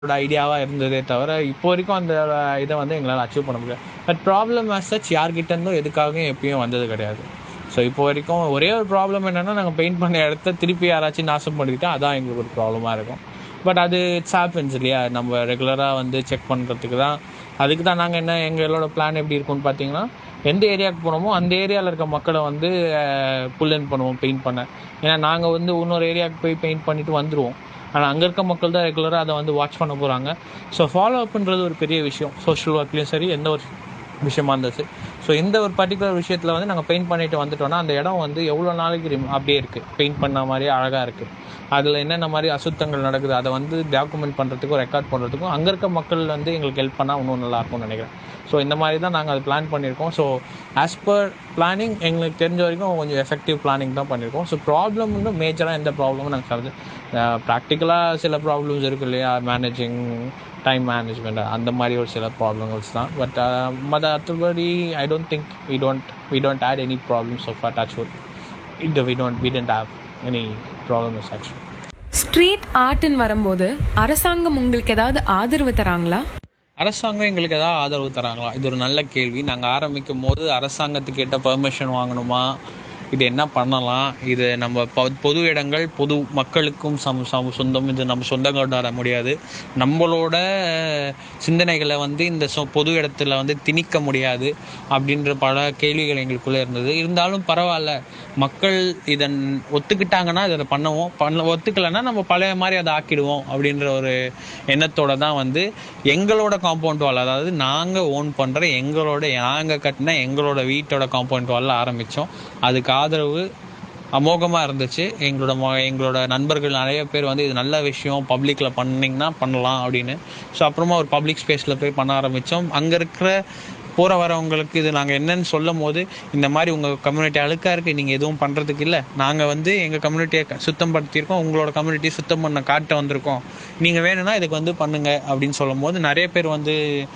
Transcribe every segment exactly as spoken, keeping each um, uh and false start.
ஐடியாவாக இருந்ததே தவிர இப்போ வரைக்கும் அந்த இதை வந்து எங்களால் அச்சீவ் பண்ண முடியாது. பட் ப்ராப்ளம் ஆஸ் சச் யார்கிட்ட இருந்தும் எதுக்காகவும் எப்பயும் வந்தது கிடையாது. ஸோ இப்போ வரைக்கும் ஒரே ஒரு ப்ராப்ளம் என்னென்னா, நாங்கள் பெயிண்ட் பண்ண இடத்த திருப்பி யாராச்சும் நாசம் பண்ணிக்கிட்டால் அதான் எங்களுக்கு ஒரு ப்ராப்ளமாக இருக்கும். பட் அது இட்ஸ் ஹேப்பன்ஸ் இல்லையா, நம்ம ரெகுலராக வந்து செக் பண்ணுறதுக்கு தான். அதுக்கு தான் நாங்கள் என்ன எங்களோட பிளான் எப்படி இருக்கும்னு பார்த்தீங்கன்னா, எந்த ஏரியாவுக்கு போனோமோ அந்த ஏரியாவில் இருக்க மக்களை வந்து புல் அண்ட் பண்ணுவோம் பெயிண்ட் பண்ண. ஏன்னா நாங்கள் வந்து இன்னொரு ஏரியாவுக்கு போய் பெயிண்ட் பண்ணிவிட்டு வந்துடுவோம். ஆனால் அங்கே இருக்க மக்கள் தான் ரெகுலராக அதை வந்து வாட்ச் பண்ண போகிறாங்க. ஸோ ஃபாலோ அப்ன்றது ஒரு பெரிய விஷயம், சோஷியல் ஒர்க்லேயும் சரி எந்த ஒரு விஷயமா இருந்துச்சு. ஸோ இந்த ஒரு பர்டிகுலர் விஷயத்தில் வந்து நாங்கள் பெயிண்ட் பண்ணிட்டு வந்துட்டோம்னா அந்த இடம் வந்து எவ்வளோ நாளைக்கு அப்படியே இருக்குது, பெயிண்ட் பண்ண மாதிரியே அழகாக இருக்குது. அதில் என்னென்ன மாதிரி அசுத்தங்கள் நடக்குது அதை வந்து டாக்குமெண்ட் பண்ணுறதுக்கும் ரெக்கார்ட் பண்ணுறதுக்கும் அங்கே இருக்க மக்கள் வந்து எங்களுக்கு ஹெல்ப் பண்ணால் இன்னும் நல்லாயிருக்கும்னு நினைக்கிறேன். ஸோ இந்த மாதிரி தான் நாங்கள் அது பிளான் பண்ணியிருக்கோம். ஸோ ஆஸ் பர் பிளானிங் எங்களுக்கு தெரிஞ்ச வரைக்கும் கொஞ்சம் எஃபெக்டிவ் பிளானிங் தான் பண்ணியிருக்கோம். ஸோ ப்ராப்ளம் வந்து மேஜராக எந்த ப்ராப்ளமும் நாங்கள் சார்ஜ் ப்ராக்டிக்கலாக சில ப்ராப்ளம்ஸ் இருக்குது இல்லையா, மேனேஜிங் டைம் மேனேஜ்மெண்ட் அந்த மாதிரி ஒரு சில ப்ராப்ளம்ஸ் தான். பட் மற்றபடி I don't think we don't we don't hate any problems of touch wood. இது we don't we don't have any problems actually. Street ஆர்ட்னு வரும்போது அரசாங்கம் உங்களுக்கு ஏதாவது ஆதரவு தராங்களா? அரசாங்கம் எங்களுக்கு ஏதாவது ஆதரவு தராங்களா? இது ஒரு நல்ல கேள்வி. நாங்கள் ஆரம்பிக்கும் போது அரசாங்கத்துக்கிட்ட பெர்மிஷன் வாங்கணுமா, இது என்ன பண்ணலாம், இது நம்ம பொது இடங்கள் பொது மக்களுக்கும் சம் சம் சொந்தம், இது நம்ம சொந்தம் கொண்டாட முடியாது, நம்மளோட சிந்தனைகளை வந்து இந்த சொ பொது இடத்துல வந்து திணிக்க முடியாது அப்படின்ற பல கேள்விகள் எங்களுக்குள்ளே இருந்தது. இருந்தாலும் பரவாயில்ல, மக்கள் இதன் ஒத்துக்கிட்டாங்கன்னா இதை பண்ணுவோம், பண்ண ஒத்துக்கலைன்னா நம்ம பழைய மாதிரி அதை ஆக்கிடுவோம் அப்படின்ற ஒரு எண்ணத்தோட தான் வந்து எங்களோட காம்பவுண்ட் வால், அதாவது நாங்கள் ஓன் பண்ணுற எங்களோட நாங்கள் கட்டின எங்களோட வீட்டோட காம்பவுண்ட் வாலில் ஆரம்பித்தோம். அதுக்கு ஆதரவு அமோகமாக இருந்துச்சு. எங்களோட எங்களோட நண்பர்கள் நிறைய பேர் வந்து இது நல்ல விஷயம், பப்ளிக்கில் பண்ணிங்கன்னா பண்ணலாம் அப்படின்னு. ஸோ அப்புறமா ஒரு பப்ளிக் ஸ்பேஸில் போய் பண்ண ஆரம்பித்தோம். அங்கே இருக்கிற போகிற வரவங்களுக்கு இது நாங்கள் என்னென்னு சொல்லும் போது, இந்த மாதிரி உங்கள் கம்யூனிட்டி அழுக்காக இருக்குது, நீங்கள் எதுவும் பண்ணுறதுக்கு இல்லை, நாங்கள் வந்து எங்கள் கம்யூனிட்டியை சுத்தம் படுத்தியிருக்கோம், உங்களோட கம்யூனிட்டியை சுத்தம் பண்ண காட்ட வந்திருக்கோம், நீங்கள் வேணும்னா இதுக்கு வந்து பண்ணுங்கள் அப்படின்னு சொல்லும் போது நிறைய பேர் வந்து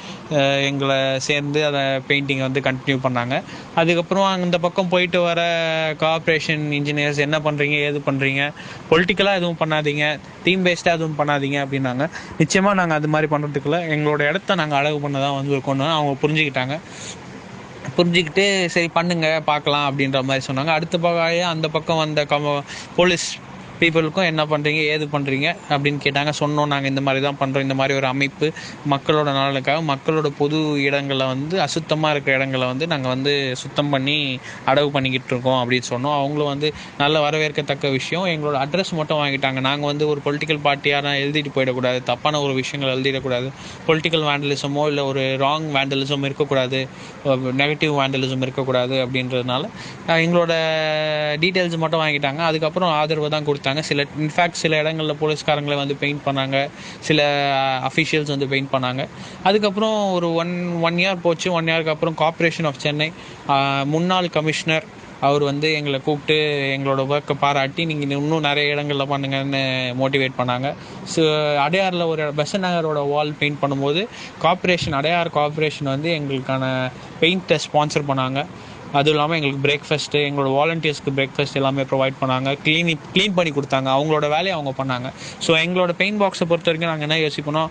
எங்களை சேர்ந்து அதை பெயிண்டிங்கை வந்து கண்டினியூ பண்ணாங்க. அதுக்கப்புறம் அந்த பக்கம் போயிட்டு வர கோஆப்ரேஷன் இன்ஜினியர்ஸ் என்ன பண்ணுறீங்க ஏது பண்ணுறீங்க, பொலிட்டிக்கலாக எதுவும் பண்ணாதீங்க, தீம் பேஸ்டாக எதுவும் பண்ணாதீங்க அப்படின்னாங்க. நிச்சயமாக நாங்கள் அது மாதிரி பண்ணுறதுக்குள்ள எங்களோட இடத்த நாங்கள் அழகு பண்ண தான் வந்திருக்கோன்னு அவங்க புரிஞ்சுக்கிட்டாங்க. புரிஞ்சுக்கிட்டு சரி பண்ணுங்க பார்க்கலாம் அப்படின்ற மாதிரி சொன்னாங்க. அடுத்த பக்கம் அந்த பக்கம் வந்த கம போலீஸ் பீப்புளுக்கும் என்ன பண்ணுறீங்க ஏது பண்ணுறீங்க அப்படின்னு கேட்டாங்க. சொன்னோம் நாங்கள் இந்த மாதிரி தான் பண்ணுறோம், இந்த மாதிரி ஒரு அமைப்பு மக்களோட நலனுக்காக மக்களோட பொது இடங்களை வந்து அசுத்தமாக இருக்கிற இடங்களை வந்து நாங்கள் வந்து சுத்தம் பண்ணி அடவு பண்ணிக்கிட்டு இருக்கோம் அப்படின்னு சொன்னோம். அவங்களும் வந்து நல்ல வரவேற்கத்தக்க விஷயம். எங்களோட அட்ரஸ் மட்டும் வாங்கிட்டாங்க. நாங்கள் வந்து ஒரு பொலிட்டிக்கல் பார்ட்டியாக எழுதிட்டு போயிடக்கூடாது, தப்பான ஒரு விஷயங்கள் எழுதிடக்கூடாது, பொலிட்டிக்கல் வேண்டலிசமோ இல்லை ஒரு ராங் வேண்டலிசம் இருக்கக்கூடாது, நெகட்டிவ் வேண்டலிசம் இருக்கக்கூடாது அப்படின்றதுனால எங்களோட டீட்டெயில்ஸ் மட்டும் வாங்கிட்டாங்க. அதுக்கப்புறம் ஆதரவு தான் கொடுத்தாங்க. சில இன்ஃபேக்ட் சில இடங்களில் போலீஸ்காரங்களை வந்து பெயிண்ட் பண்ணாங்க, சில அஃபிஷியல்ஸ் வந்து பெயிண்ட் பண்ணாங்க. அதுக்கப்புறம் ஒரு ஒன் ஒன் இயர் போச்சு. ஒன் இயருக்கு அப்புறம் கார்ப்பரேஷன் ஆஃப் சென்னை முன்னாள் கமிஷனர் அவர் வந்து எங்களை கூப்பிட்டு எங்களோட ஒர்க்கை பாராட்டி நீங்கள் இன்னும் நிறைய இடங்களில் பண்ணுங்கன்னு மோட்டிவேட் பண்ணாங்க. ஸோ அடையாரில் ஒரு பெசன்ட் நகரோட வால் பெயிண்ட் பண்ணும்போது கார்ப்பரேஷன் அடையார் கார்ப்பரேஷன் வந்து எங்களுக்கான பெயிண்ட்டை ஸ்பான்சர் பண்ணாங்க. அதுவும் இல்லாமல் எங்களுக்கு பிரேக்ஃபாஸ்ட்டு, எங்களோட வாலண்டியர்ஸ்க்கு பிரேக்ஃபாஸ்ட் எல்லாமே ப்ரொவைட் பண்ணாங்க, க்ளீனி க்ளீன் பண்ணி கொடுத்தாங்க, அவங்களோட வேலையை அவங்க பண்ணாங்க. ஸோ எங்களோட பெயிண்ட் பாக்ஸை பொறுத்த வரைக்கும் நாங்கள் என்ன யோசிப்போம்,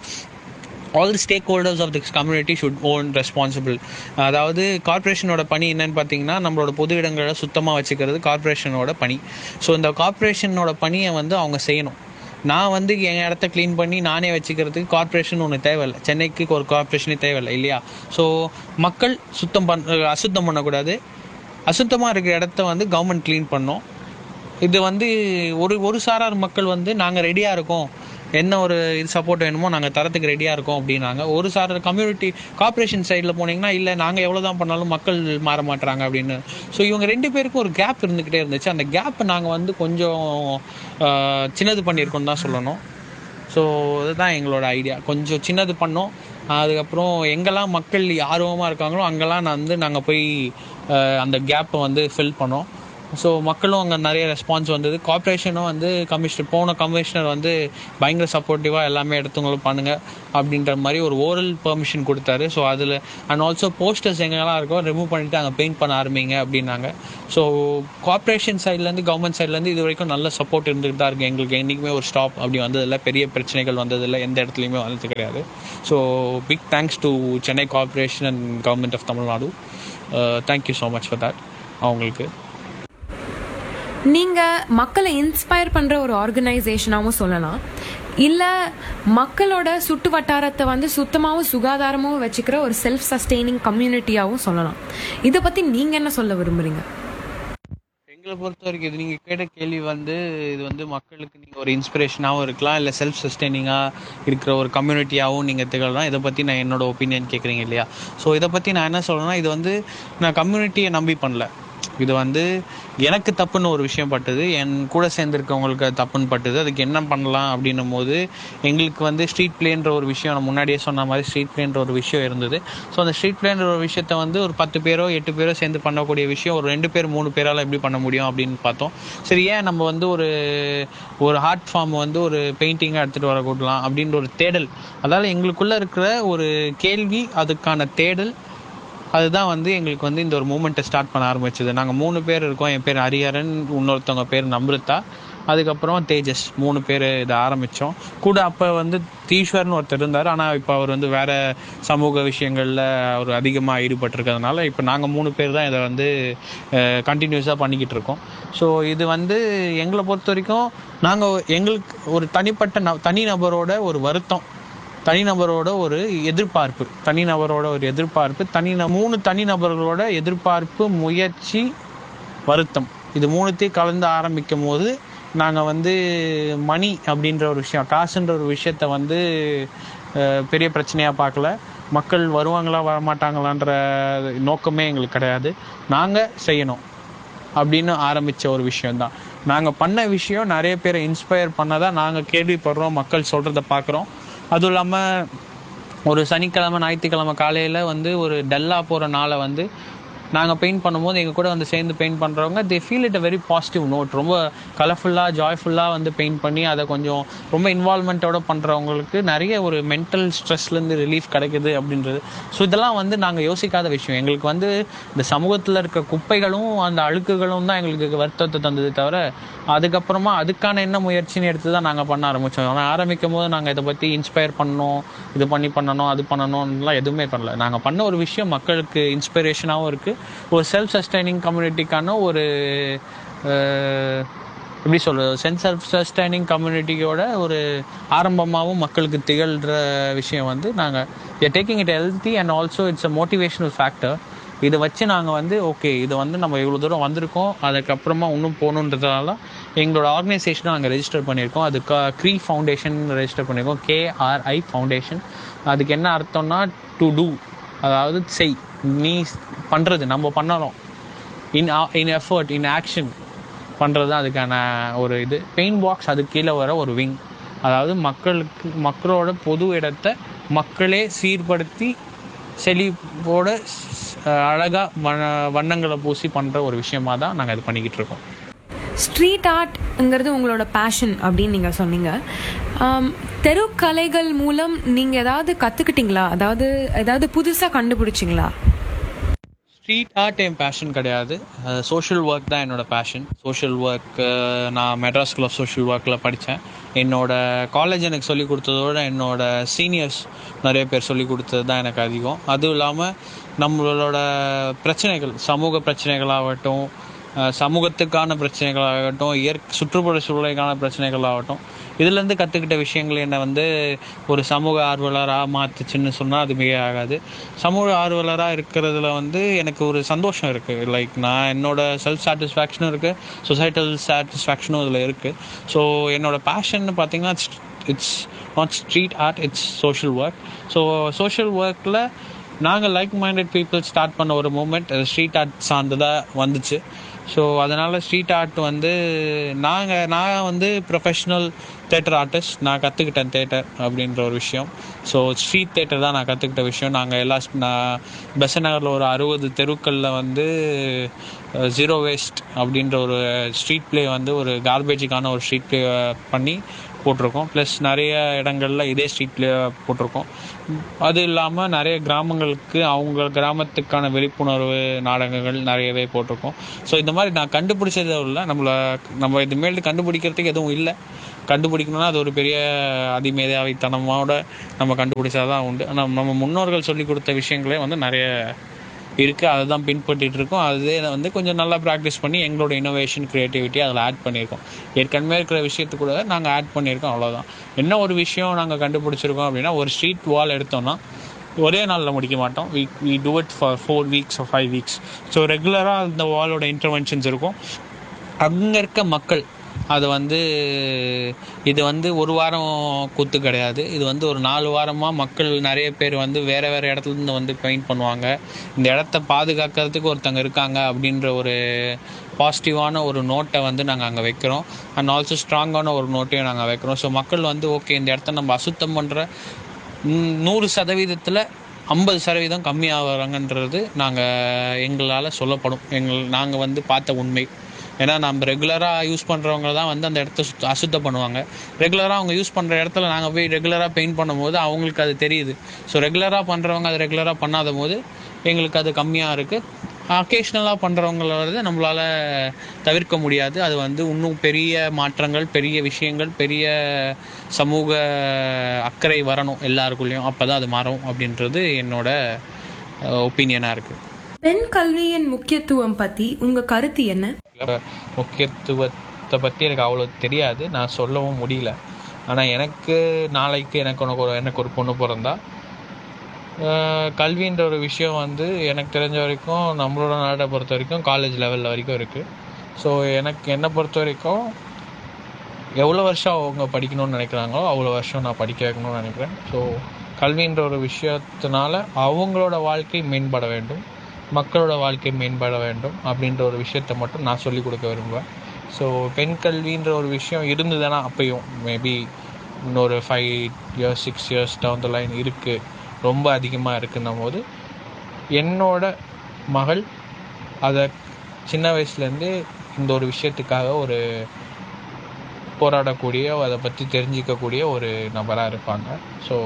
all the stakeholders of this community should own responsible. அதாவது கார்ப்பரேஷனோட பணி என்னன்னு பார்த்தீங்கன்னா, நம்மளோட பொது இடங்களை சுத்தமாக வச்சுக்கிறது கார்ப்பரேஷனோட பணி. ஸோ இந்த கார்ப்பரேஷனோட பணியை வந்து அவங்க செய்யணும். நான் வந்து என் இடத்த க்ளீன் பண்ணி நானே வச்சுக்கிறதுக்கு கார்ப்பரேஷன் ஒன்று தேவையில்லை, சென்னைக்கு ஒரு கார்ப்பரேஷனே தேவையில்லை இல்லையா. ஸோ மக்கள் சுத்தம் பண்ண அசுத்தம் பண்ணக்கூடாது, அசுத்தமாக இருக்கிற இடத்த வந்து கவர்மெண்ட் க்ளீன் பண்ணோம். இது வந்து ஒரு ஒரு சாரார் மக்கள் வந்து நாங்கள் ரெடியாக இருக்கோம், என்ன ஒரு இது சப்போர்ட் வேணுமோ நாங்கள் தரத்துக்கு ரெடியாக இருக்கோம் அப்படின்னாங்க. ஒரு சார் கம்யூனிட்டி கார்ப்பரேஷன் சைடில் போனீங்கன்னா இல்லை நாங்கள் எவ்வளோ தான் பண்ணாலும் மக்கள் மாற மாட்டுறாங்க அப்படின்னு. ஸோ இவங்க ரெண்டு பேருக்கும் ஒரு கேப் இருந்துக்கிட்டே இருந்துச்சு. அந்த கேப்பை நாங்கள் வந்து கொஞ்சம் சின்னது பண்ணியிருக்கோன்னு தான் சொல்லணும். ஸோ இதுதான் எங்களோட ஐடியா, கொஞ்சம் சின்னது பண்ணோம். அதுக்கப்புறம் எங்கெல்லாம் மக்கள் ஆர்வமாக இருக்காங்களோ அங்கெல்லாம் நான் வந்து நாங்கள் போய் அந்த கேப்பை வந்து ஃபில் பண்ணோம். ஸோ மக்களும் அங்கே நிறைய ரெஸ்பான்ஸ் வந்தது. கார்ப்பரேஷனும் வந்து கமிஷனர் போன கமிஷனர் வந்து பயங்கர சப்போர்ட்டிவாக எல்லாமே எடுத்தவங்களும் பண்ணுங்கள் அப்படின்ற மாதிரி ஒரு ஓரல் பெர்மிஷன் கொடுத்தாரு. ஸோ அதில் அண்ட் ஆல்சோ போஸ்டர்ஸ் எங்கெல்லாம் இருக்கோ ரிமூவ் பண்ணிவிட்டு அங்கே பெயிண்ட் பண்ண ஆரம்பிங்க அப்படின்னாங்க. ஸோ கார்ப்பரேஷன் சைட்லேருந்து கவர்மெண்ட் சைட்லேருந்து இது வரைக்கும் நல்ல சப்போர்ட் இருந்துகிட்டு தான் இருக்குது. எங்களுக்கு என்றைக்குமே ஒரு ஸ்டாப் அப்படி வந்ததில்லை, பெரிய பிரச்சனைகள் வந்ததில்லை, எந்த இடத்துலையுமே வந்தது கிடையாது. So big thanks to Chennai corporation and government of Tamil Nadu. Thank you so much for that அவங்களுக்கு. நீங்கள் மக்களை இன்ஸ்பயர் பண்ணுற ஒரு ஆர்கனைசேஷனாகவும் சொல்லலாம், இல்லை மக்களோட சுட்டு வட்டாரத்தை வந்து சுத்தமாகவும் சுகாதாரமாகவும் வச்சுக்கிற ஒரு செல்ஃப் சஸ்டெய்னிங் கம்யூனிட்டியாகவும் சொல்லலாம். இதை பற்றி நீங்கள் என்ன சொல்ல விரும்புகிறீங்க? எங்களை பொறுத்த வரைக்கும் இது நீங்கள் கேட்ட கேள்வி வந்து இது வந்து மக்களுக்கு நீங்கள் ஒரு இன்ஸ்பிரேஷனாகவும் இருக்கலாம், இல்லை செல்ஃப் சஸ்டெய்னிங்காக இருக்கிற ஒரு கம்யூனிட்டியாகவும் நீங்கள் திகழலாம். இதை பற்றி நான் என்னோட ஒப்பீனியன் கேட்குறீங்க இல்லையா? ஸோ இதை பற்றி நான் என்ன சொல்கிறேன்னா, இது வந்து நான் கம்யூனிட்டியை நம்பி பண்ணல. இது வந்து எனக்கு தப்புன்னு ஒரு விஷயம் பட்டது, என் கூட சேர்ந்துருக்கவங்களுக்கு அது தப்புன்னு பட்டது. அதுக்கு என்ன பண்ணலாம் அப்படின்னும் போது எங்களுக்கு வந்து ஸ்ட்ரீட் பிளேன்ற ஒரு விஷயம், நான் முன்னாடியே சொன்ன மாதிரி ஸ்ட்ரீட் பிளேன்ற ஒரு விஷயம் இருந்தது. ஸோ அந்த ஸ்ட்ரீட் பிளேன்ற ஒரு விஷயத்தை வந்து ஒரு பத்து பேரோ எட்டு பேரோ சேர்ந்து பண்ணக்கூடிய விஷயம் ஒரு ரெண்டு பேர் மூணு பேரால் எப்படி பண்ண முடியும் அப்படின்னு பார்த்தோம். சரி, ஏன் நம்ம வந்து ஒரு ஒரு ஆர்ட் ஃபார்ம் வந்து ஒரு பெயிண்டிங்காக எடுத்துகிட்டு வர கூடலாம் அப்படின்ற ஒரு தேடல், அதாவது எங்களுக்குள்ளே இருக்கிற ஒரு கேள்வி, அதுக்கான தேடல், அதுதான் வந்து எங்களுக்கு வந்து இந்த ஒரு மூமெண்ட்டை ஸ்டார்ட் பண்ண ஆரம்பிச்சது. நாங்கள் மூணு பேர் இருக்கோம். என் பேர் ஹரிஹரன், இன்னொருத்தவங்க பேர் நம்ருதா, அதுக்கப்புறம் தேஜஸ், மூணு பேர் இதை ஆரம்பித்தோம். கூட அப்போ வந்து தீஸ்வர்னு ஒருத்தர் இருந்தார், ஆனால் இப்போ அவர் வந்து வேறு சமூக விஷயங்களில் அவர் அதிகமாக ஈடுபட்டிருக்கிறதுனால இப்போ நாங்கள் மூணு பேர் தான் இதை வந்து கண்டினியூஸாக பண்ணிக்கிட்டு இருக்கோம். ஸோ இது வந்து எங்களை பொறுத்த வரைக்கும் நாங்கள் எங்களுக்கு ஒரு தனிப்பட்ட ந தனிநபரோட ஒரு வருத்தம், தனிநபரோட ஒரு எதிர்பார்ப்பு, தனிநபரோட ஒரு எதிர்பார்ப்பு தனி மூணு தனிநபர்களோட எதிர்பார்ப்பு, முயற்சி, வருத்தம், இது மூணுத்தையும் கலந்து ஆரம்பிக்கும் போது நாங்கள் வந்து மணி அப்படின்ற ஒரு விஷயம், காசுன்ற ஒரு விஷயத்த வந்து பெரிய பிரச்சனையாக பார்க்கல. மக்கள் வருவாங்களா வரமாட்டாங்களான்ற நோக்கமே எங்களுக்கு கிடையாது. நாங்கள் செய்யணும் அப்படின்னு ஆரம்பித்த ஒரு விஷயந்தான். நாங்கள் பண்ண விஷயம் நிறைய பேரை இன்ஸ்பயர் பண்ணதான் நாங்கள் கேள்விப்படுறோம், மக்கள் சொல்கிறத பார்க்குறோம். அதுவும் இல்லாமல் ஒரு சனிக்கிழமை ஞாயிற்றுக்கிழமை காலையில் வந்து ஒரு டல்லாக போகிற நாளை வந்து நாங்கள் பெயிண்ட் பண்ணும்போது எங்கள் கூட வந்து சேர்ந்து பெயிண்ட் பண்ணுறவங்க they feel it a very positive note. ரொம்ப கலர்ஃபுல்லாக ஜாய்ஃபுல்லாக வந்து பெயிண்ட் பண்ணி அதை கொஞ்சம் ரொம்ப இன்வால்மெண்ட்டோட பண்ணுறவங்களுக்கு நிறைய ஒரு மென்டல் ஸ்ட்ரெஸ்லேருந்து ரிலீஃப் கிடைக்குது அப்படின்றது. ஸோ இதெல்லாம் வந்து நாங்கள் யோசிக்காத விஷயம். எங்களுக்கு வந்து இந்த சமூகத்தில் இருக்க குப்பைகளும் அந்த அழுக்குகளும் தான் எங்களுக்கு வருத்தத்தை தந்தது தவிர அதுக்கப்புறமா அதுக்கான என்ன முயற்சின்னு எடுத்து தான் நாங்கள் பண்ண ஆரம்பித்தோம். ஆனால் ஆரம்பிக்கும் போது நாங்கள் இதை பற்றி இன்ஸ்பயர் பண்ணணும், இது பண்ணி பண்ணணும், அது பண்ணணும்லாம் எதுவுமே பண்ணல. நாங்கள் பண்ண ஒரு விஷயம் மக்களுக்கு இன்ஸ்பிரேஷனாகவும் இருக்குது, ஒரு செல்ஃப் சஸ்டைனிங் கம்யூனிட்டிக்கான ஒரு எப்படி சொல்கிறது, செல்ஃப் சஸ்டைனிங் கம்யூனிட்டியோட ஒரு ஆரம்பமாகவும் மக்களுக்கு திகழ்கிற விஷயம் வந்து நாங்கள் we are taking it healthy and also it's a motivational factor. இதை வச்சு நாங்கள் வந்து ஓகே இது வந்து நம்ம இவ்வளோ தூரம் வந்திருக்கோம், அதுக்கப்புறமா இன்னும் போகணுன்றதுனால எங்களோட ஆர்கனைசேஷனை நாங்கள் ரெஜிஸ்டர் பண்ணியிருக்கோம். அதுக்கு க்ரீ ஃபவுண்டேஷன் ரெஜிஸ்டர் பண்ணியிருக்கோம், கேஆர்ஐ ஃபவுண்டேஷன். அதுக்கு என்ன அர்த்தம்னா டு டூ, அதாவது செய், நீ பண்ணுறது, நம்ம பண்ணணும், இன் இன் எஃபர்ட் இன் ஆக்ஷன் பண்ணுறது தான் அதுக்கான ஒரு இது. பெயிண்ட் பாக்ஸ் அது கீழே வர ஒரு விங், அதாவது மக்களுக்கு மக்களோட பொது இடத்தை மக்களே சீர்படுத்தி செழிப்போட அழகாக வண்ண வண்ணங்களை பூசி பண்ணுற ஒரு விஷயமாக தான் நாங்கள் இது பண்ணிக்கிட்டு இருக்கோம். ஸ்ட்ரீட் ஆர்ட்ங்கிறது உங்களோட பேஷன் அப்படின்னு நீங்கள் சொன்னீங்க. தெருக்கலைகள் மூலம் நீங்கள் ஏதாவது கற்றுக்கிட்டீங்களா? அதாவது ஏதாவது புதுசாக கண்டுபிடிச்சிங்களா? ஸ்ட்ரீட் ஆர்ட் என் பேஷன் கிடையாது, சோஷியல் ஒர்க் தான் என்னோடய பேஷன். சோஷியல் ஒர்க் நான் மெட்ராஸ் ஸ்கூல் ஆஃப் சோஷியல் ஒர்க்கில் படித்தேன். என்னோடய காலேஜ் எனக்கு சொல்லிக் கொடுத்ததோட என்னோடய சீனியர்ஸ் நிறைய பேர் சொல்லிக் கொடுத்தது தான் எனக்கு அதிகம். அதுவும் இல்லாமல் நம்மளோட பிரச்சனைகள், சமூக பிரச்சனைகளாகட்டும், சமூகத்துக்கான பிரச்சனைகளாகட்டும், இயற்கை சுற்றுப்புற சூழலுக்கான பிரச்சனைகளாகட்டும், இதுலேருந்து கற்றுக்கிட்ட விஷயங்கள் என்னை வந்து ஒரு சமூக ஆர்வலராக மாற்றுச்சுன்னு சொன்னால் அது மிக ஆகாது. சமூக ஆர்வலராக இருக்கிறதுல வந்து எனக்கு ஒரு சந்தோஷம் இருக்குது. லைக் நான் என்னோடய செல்ஃப் சாட்டிஸ்ஃபேக்ஷனும் இருக்குது, சொசைட்டல் சாட்டிஸ்ஃபேக்ஷனும் இதில் இருக்குது. ஸோ என்னோடய பேஷன்னு பார்த்திங்கன்னா it's not street art, it's social work. So social ஒர்க்கில் நாங்கள் லைக் மைண்டட் பீப்புள் ஸ்டார்ட் பண்ண ஒரு மூமெண்ட் ஸ்ட்ரீட் ஆர்ட் சார்ந்ததாக வந்துச்சு. ஸோ அதனால் ஸ்ட்ரீட் ஆர்ட் வந்து நாங்கள் நான் வந்து ப்ரொஃபஷ்னல் தேட்டர் ஆர்டிஸ்ட். நான் கற்றுக்கிட்டேன் தேட்டர் அப்படின்ற ஒரு விஷயம். ஸோ ஸ்ட்ரீட் தேட்டர் தான் நான் கற்றுக்கிட்ட விஷயம். நாங்கள் எல்லா நான் பெசன்ட் நகரில் ஒரு அறுபது தெருக்களில் வந்து ஜீரோ வேஸ்ட் அப்படின்ற ஒரு ஸ்ட்ரீட் ப்ளே வந்து ஒரு கார்பேஜுக்கான ஒரு ஸ்ட்ரீட் ப்ளே பண்ணி போட்டிருக்கோம். ப்ளஸ் நிறைய இடங்களில் இதே ஸ்ட்ரீட் ப்ளே போட்டிருக்கோம். அது இல்லாமல் நிறைய கிராமங்களுக்கு அவங்க கிராமத்துக்கான விழிப்புணர்வு நாடகங்கள் நிறையவே போட்டிருக்கோம். ஸோ இந்த மாதிரி நான் கண்டுபிடிச்சது இல்லை. நம்மளை நம்ம இதுமேல் கண்டுபிடிக்கிறதுக்கு எதுவும் இல்லை. கண்டுபிடிக்கணும்னா அது ஒரு பெரிய அதிமேதாவித்தனமோட நம்ம கண்டுபிடிச்சாதான் உண்டு. ஆனால் நம்ம முன்னோர்கள் சொல்லி கொடுத்த விஷயங்களே வந்து நிறைய இருக்குது. அதை தான் பின்பற்றிட்டு இருக்கோம். அதே வந்து கொஞ்சம் நல்லா ப்ராக்டிஸ் பண்ணி எங்களோட இனோவேஷன் க்ரியேட்டிவிட்டி அதில் ஆட் பண்ணியிருக்கோம். ஏற்கனவே இருக்கிற விஷயத்து கூட நாங்கள் ஆட் பண்ணியிருக்கோம். அவ்வளோதான். என்ன ஒரு விஷயம் நாங்கள் கண்டுபிடிச்சிருக்கோம் அப்படின்னா, ஒரு ஸ்ட்ரீட் வால் எடுத்தோம்னா ஒரே நாளில் முடிக்க மாட்டோம். We we do it for four weeks or five weeks. So ரெகுலராக அந்த வாலோட இன்டர்வென்ஷன்ஸ் இருக்கும். அங்கே இருக்க மக்கள் அது வந்து இது வந்து ஒரு வாரம் கூத்து கிடையாது. இது வந்து ஒரு நாலு வாரமாக மக்கள் நிறைய பேர் வந்து வேறு வேறு இடத்துலேருந்து வந்து பெயிண்ட் பண்ணுவாங்க. இந்த இடத்த பாதுகாக்கிறதுக்கு ஒருத்தங்க இருக்காங்க அப்படின்ற ஒரு பாசிட்டிவான ஒரு நோட்டை வந்து நாங்கள் அங்கே வைக்கிறோம். அண்ட் ஆல்சோ ஸ்ட்ராங்கான ஒரு நோட்டையும் நாங்கள் வைக்கிறோம். ஸோ மக்கள் வந்து ஓகே, இந்த இடத்த நம்ம அசுத்தம் பண்ணுற நூறு சதவீதத்தில் ஐம்பது சதவீதம் கம்மியாகிறாங்கன்றது நாங்கள் எங்களால் சொல்லப்படும். எங்கள் நாங்கள் வந்து பார்த்த உண்மை. ஏன்னா நம்ம ரெகுலராக யூஸ் பண்ணுறவங்க தான் வந்து அந்த இடத்த சுத்த அசுத்தம் பண்ணுவாங்க. ரெகுலராக அவங்க யூஸ் பண்ணுற இடத்துல நாங்கள் போய் ரெகுலராக பெயிண்ட் பண்ணும்போது அவங்களுக்கு அது தெரியுது. ஸோ ரெகுலராக பண்ணுறவங்க அது ரெகுலராக பண்ணாத போது எங்களுக்கு அது கம்மியாக இருக்குது. அக்கேஷ்னலாக பண்ணுறவங்கள வந்து நம்மளால் தவிர்க்க முடியாது. அது வந்து இன்னும் பெரிய மாற்றங்கள், பெரிய விஷயங்கள், பெரிய சமூக அக்கறை வரணும் எல்லாருக்குள்ளேயும். அப்போ தான் அது மாறும் அப்படின்றது என்னோட ஒப்பீனியனாக இருக்குது. பெண் கல்வியின் முக்கியத்துவம் பற்றி உங்கள் கருத்து என்ன? முக்கியத்துவத்தை பற்றி எனக்கு அவ்வளோ தெரியாது, நான் சொல்லவும் முடியல. ஆனால் எனக்கு நாளைக்கு எனக்கு உனக்கு ஒரு எனக்கு ஒரு பொண்ணு பிறந்தா கல்வின்ற ஒரு விஷயம் வந்து எனக்கு தெரிஞ்ச வரைக்கும் நம்மளோட நாட்டை பொறுத்த வரைக்கும் காலேஜ் லெவலில் வரைக்கும் இருக்குது. ஸோ எனக்கு என்னை பொறுத்த வரைக்கும் எவ்வளோ வருஷம் அவங்க படிக்கணும்னு நினைக்கிறாங்களோ அவ்வளோ வருஷம் நான் படிக்க வைக்கணும்னு நினைக்கிறேன். ஸோ கல்வின்ற ஒரு விஷயத்தினால அவங்களோட வாழ்க்கை மேம்பட வேண்டும், மக்களோட வாழ்க்கை மேம்பட வேண்டும் அப்படின்ற ஒரு விஷயத்தை மட்டும் நான் சொல்லிக் கொடுக்க விரும்புவேன். ஸோ பெண் கல்வின்ற ஒரு விஷயம் இருந்ததுன்னா அப்பையும் மேபி இன்னொரு five years six years down the line இருக்குது, ரொம்ப அதிகமாக இருக்குன்னும் போது என்னோட மகள் அதை சின்ன வயசுலேருந்து இந்த ஒரு விஷயத்துக்காக ஒரு போராடக்கூடிய, அதை பற்றி தெரிஞ்சிக்கக்கூடிய ஒரு நபராக இருப்பாங்க. ஸோ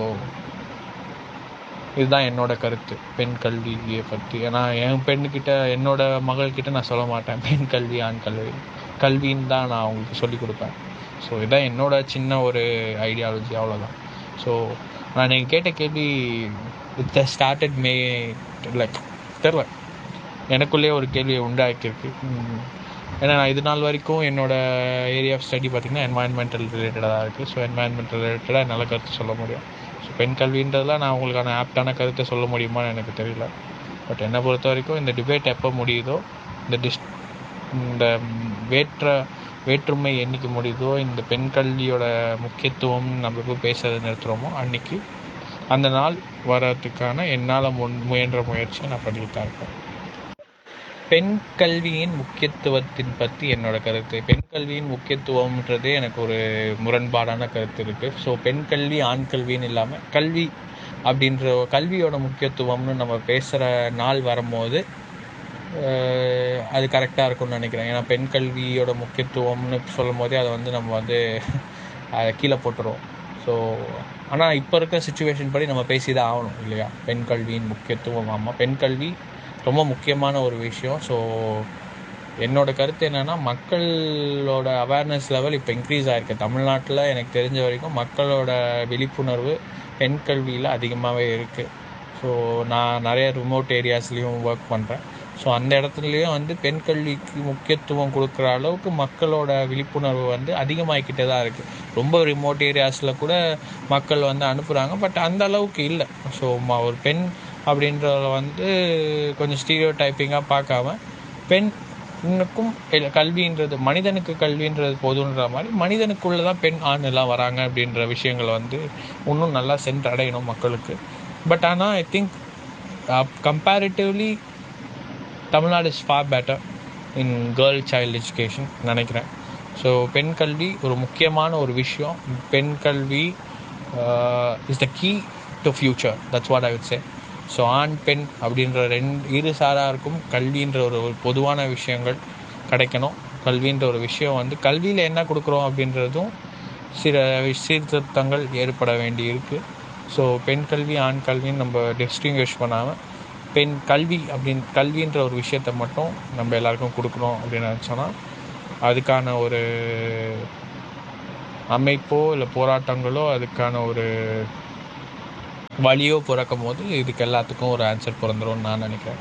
இதுதான் என்னோட கருத்து பெண் கல்வியை பற்றி. ஏன்னா என் பெண்ணுக்கிட்ட என்னோட மகள்கிட்ட நான் சொல்ல மாட்டேன் பெண் கல்வி ஆண் கல்வி கல்வின்னு தான் நான் அவங்களுக்கு சொல்லிக் கொடுப்பேன். ஸோ இதுதான் என்னோட சின்ன ஒரு ஐடியாலஜி, அவ்வளோதான். ஸோ நான் நீங்கள் கேட்ட கேள்வி வித் ஸ்டார்டட் மே லைக் தெரில, எனக்குள்ளேயே ஒரு கேள்வியை உண்டாக்கியிருக்கு. ஏன்னா நான் இது நாள் வரைக்கும் என்னோடய ஏரியா ஆஃப் ஸ்டடி பார்த்திங்கன்னா என்வாயன்மெண்டல் ரிலேட்டடாக தான் இருக்குது. ஸோ என்வாயன்மெண்டல் ரிலேட்டடாக என்னால் கருத்து சொல்ல முடியும். ஸோ பெண் கல்வின்றதுலாம் நான் உங்களுக்கான ஆப்டான கருத்தை சொல்ல முடியுமான்னு எனக்கு தெரியல. பட் என்னை பொறுத்த வரைக்கும் இந்த டிபேட் எப்போ முடியுதோ, இந்த டிஸ் இந்த வேற்ற வேற்றுமை என்றைக்கு முடியுதோ, இந்த பெண் கல்வியோட முக்கியத்துவம் நம்ம போய் பேசுறதை நிறுத்துகிறோமோ அன்றைக்கி அந்த நாள் வர்றதுக்கான என்னால் முன் முயன்ற முயற்சியை நான் பண்ணிட்டு தான் இருக்கேன். பெண் கல்வியின் முக்கியத்துவத்தின் பற்றி என்னோட கருத்து, பெண் கல்வியின் முக்கியத்துவம்ன்றதே எனக்கு ஒரு முரண்பாடான கருத்து இருக்குது. ஸோ பெண் கல்வி ஆண் கல்வின்னு இல்லாமல் கல்வி அப்படின்ற கல்வியோட முக்கியத்துவம்னு நம்ம பேசுகிற நாள் வரும்போது அது கரெக்டாக இருக்கும்னு நினைக்கிறேன். ஏன்னா பெண் கல்வியோட முக்கியத்துவம்னு சொல்லும் போதே அதை வந்து நம்ம வந்து அதை கீழே போட்டுருவோம். ஸோ ஆனால் இப்போ இருக்கிற சுச்சுவேஷன் படி நம்ம பேசி தான் ஆகணும் இல்லையா? பெண் கல்வியின் முக்கியத்துவம், ஆமாம் பெண் கல்வி ரொம்ப முக்கியமான ஒரு விஷயம். ஸோ என்னோட கருத்து என்னென்னா, மக்களோட அவேர்னஸ் லெவல் இப்போ இன்க்ரீஸ் ஆகிருக்கு தமிழ்நாட்டில். எனக்கு தெரிஞ்ச வரைக்கும் மக்களோட விழிப்புணர்வு பெண் கல்வியில் அதிகமாகவே இருக்குது. ஸோ நான் நிறைய ரிமோட் ஏரியாஸ்லேயும் ஒர்க் பண்ணுறேன். ஸோ அந்த இடத்துலையும் வந்து பெண் கல்விக்கு முக்கியத்துவம் கொடுக்குற அளவுக்கு மக்களோட விழிப்புணர்வு வந்து அதிகமாகிக்கிட்டே தான் இருக்குது. ரொம்ப ரிமோட் ஏரியாஸில் கூட மக்கள் வந்து அனுப்புகிறாங்க, பட் அந்த அளவுக்கு இல்லை. ஸோ ஒரு பெண் அப்படின்றத வந்து கொஞ்சம் ஸ்டீரியோ டைப்பிங்காக பார்க்காம பெண் இன்னுக்கும் கல்வின்றது மனிதனுக்கு கல்வின்றது போதுன்ற மாதிரி மனிதனுக்குள்ளே தான் பெண் ஆண் எல்லாம் வராங்க அப்படின்ற விஷயங்களை வந்து இன்னும் நல்லா சென்றடையணும் மக்களுக்கு. பட் ஆனால் I think comparatively Tamil Nadu is for better. In girl child education நினைக்கிறேன். ஸோ பெண் கல்வி ஒரு முக்கியமான ஒரு விஷயம். பெண் கல்வி is the key to future. That's what I would say. So ஆண் பெண் அப்படின்ற ரெண்டு இரு சாராருக்கும் கல்வின்ற ஒரு ஒரு பொதுவான விஷயங்கள் கிடைக்கணும். கல்வின்ற ஒரு விஷயம் வந்து கல்வியில் என்ன கொடுக்குறோம் அப்படின்றதும் சில சீர்திருத்தங்கள் ஏற்பட வேண்டி இருக்குது. ஸோ பெண் கல்வி ஆண் கல்வின்னு நம்ம டிஸ்டிங்விஷ் பண்ணாமல் பெண் கல்வி அப்படின் கல்வின்ற ஒரு விஷயத்தை மட்டும் நம்ம எல்லாருக்கும் கொடுக்கணும் அப்படின்னு நினச்சோன்னா அதுக்கான ஒரு அமைப்போ இல்லை போராட்டங்களோ அதுக்கான ஒரு வழியோ பிறக்கும் போது இதுக்கு எல்லாத்துக்கும் ஒரு ஆன்சர் பிறந்துரும்னு நான் நினைக்கிறேன்.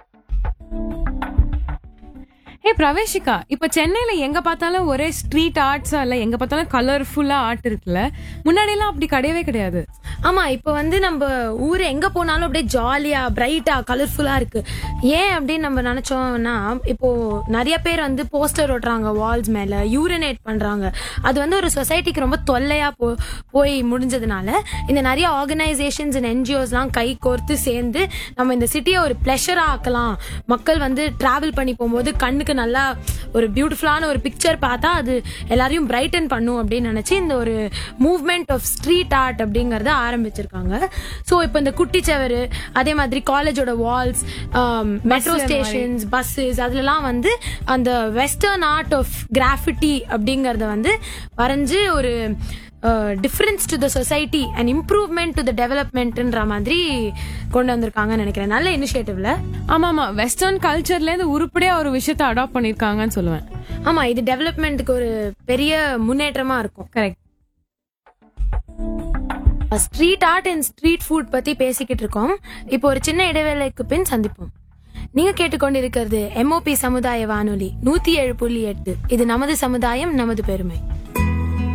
ஏ பிரவேஷிகா, இப்ப சென்னையில எங்க பார்த்தாலும் ஒரே ஸ்ட்ரீட் ஆர்ட்ஸா இல்ல எங்க பார்த்தாலும் கலர்ஃபுல்லா ஆர்ட் இருக்குல்ல, முன்னாடி எல்லாம் அப்படி கிடையவே கிடையாது. ஆமா, இப்ப வந்து நம்ம ஊரு எங்க போனாலும் அப்படியே ஜாலியா பிரைட்டா கலர்ஃபுல்லா இருக்கு. ஏன் அப்படின்னு நம்ம நினைச்சோம்னா, இப்போ நிறைய பேர் வந்து போஸ்டர் ஓட்டுறாங்க வால்ஸ் மேல, யூரினேட் பண்றாங்க. அது வந்து ஒரு சொசைட்டிக்கு ரொம்ப தொல்லையா போ போய் முடிஞ்சதுனால இந்த நிறைய ஆர்கனைசேஷன்ஸ் அண்ட் என்ஜிஓஸ் எல்லாம் கை கோர்த்து சேர்ந்து நம்ம இந்த சிட்டியை ஒரு பிளஷரா ஆக்கலாம். மக்கள் வந்து டிராவல் பண்ணி போகும்போது கண்ணுக்கு நல்லா ஒரு பியூட்டிஃபுல்லான ஒரு பிக்சர் பார்த்தா அது எல்லாரையும் பிரைட்டன் பண்ணும் அப்படின்னு நினைச்சு இந்த ஒரு மூவ்மெண்ட் ஆஃப் ஸ்ட்ரீட் ஆர்ட் அப்படிங்கறத ஆரம்பிச்சிருக்காங்க. சோ இப்போ இந்த குட்டிச்சவரு, அதே மாதிரி காலேஜோட வால்ஸ், மெட்ரோ ஸ்டேஷன்ஸ், பஸ்ஸஸ், அதுலலாம் வந்து அந்த வெஸ்டர்ன் ஆர்ட் ஆஃப் கிராஃபிட்டி அப்படிங்கறத வந்து வரைஞ்சு ஒரு difference to the society and improvement to the டெவலப்மெண்ட்ன்ற மாதிரி கொண்டு வந்திருக்காங்கன்னு நினைக்கிறேன். நல்ல இனிஷியேட்டிவ்ல. ஆமா ஆமா, வெஸ்டர்ன் கல்ச்சர்ல இருந்து உருப்படியா ஒரு விஷயத்தை அடாப்ட் பண்ணிருக்காங்கன்னு சொல்லுவேன். ஆமா, இது டெவலப்மெண்ட்டுக்கு ஒரு பெரிய முன்னேற்றமா இருக்கும். Correct. Street art and street food பத்தி பேசிக்கிட்டு இருக்கோம். இப்போ ஒரு சின்ன இடைவேளைக்கு பின் சந்திப்போம். நீங்க கேட்டுக்கொண்டிருக்கிறது எம்ஓபி சமுதாய வானொலி நூத்தி ஏழு புள்ளி எட்டு. இது நமது சமுதாயம், நமது பெருமை.